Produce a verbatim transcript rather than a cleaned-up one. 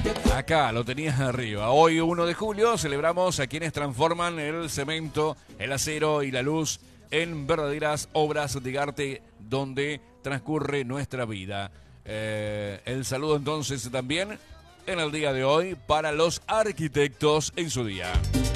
Acá lo tenías arriba. Hoy, uno de julio, celebramos a quienes transforman el cemento, el acero y la luz en verdaderas obras de arte donde transcurre nuestra vida. Eh, el saludo entonces también en el día de hoy para los arquitectos en su día.